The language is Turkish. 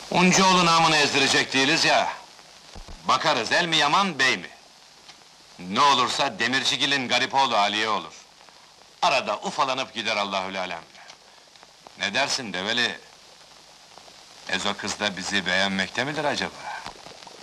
Uncuoğlu namını ezdirecek değiliz ya. Bakarız, el mi yaman, bey mi? Ne olursa Demircigil'in garip oğlu Aliye olur. Arada ufalanıp gider Allahül alem. Ne dersin Develi? Ezo kız da bizi beğenmekte midir acaba?